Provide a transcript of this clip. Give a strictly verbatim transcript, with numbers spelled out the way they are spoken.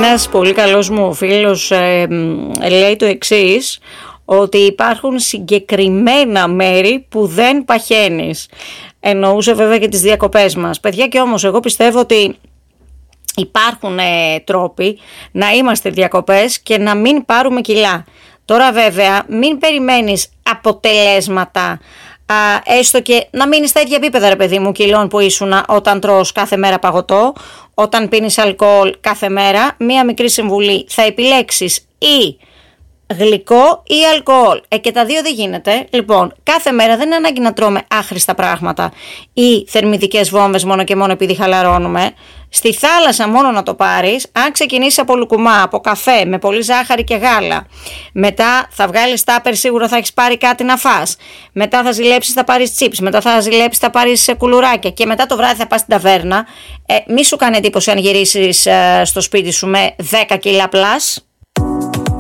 Ένας πολύ καλός μου φίλος ε, λέει το εξής, ότι υπάρχουν συγκεκριμένα μέρη που δεν παχαίνεις. Εννοούσε βέβαια και τις διακοπές μας. Παιδιά, και όμως εγώ πιστεύω ότι υπάρχουν ε, τρόποι να είμαστε διακοπές και να μην πάρουμε κιλά. Τώρα βέβαια μην περιμένεις αποτελέσματα, α, έστω και να μείνεις στα ίδια επίπεδα, ρε παιδί μου, κιλών που ήσουν όταν τρως κάθε μέρα παγωτό, όταν πίνεις αλκοόλ κάθε μέρα. Μία μικρή συμβουλή, θα επιλέξεις ή γλυκό ή αλκοόλ. Ε, και τα δύο δεν γίνεται. Λοιπόν, κάθε μέρα δεν είναι ανάγκη να τρώμε άχρηστα πράγματα ή θερμιδικές βόμβες μόνο και μόνο επειδή χαλαρώνουμε. Στη θάλασσα μόνο να το πάρεις, αν ξεκινήσεις από λουκουμά, από καφέ, με πολύ ζάχαρη και γάλα, μετά θα βγάλεις τάπερ, σίγουρα θα έχεις πάρει κάτι να φας. Μετά θα ζηλέψεις, θα πάρεις τσίπς, μετά θα ζηλέψεις, θα πάρεις κουλουράκια και μετά το βράδυ θα πας στην ταβέρνα. Ε, μη σου κάνει εντύπωση αν γυρίσεις ε, στο σπίτι σου με δέκα κιλά πλάς.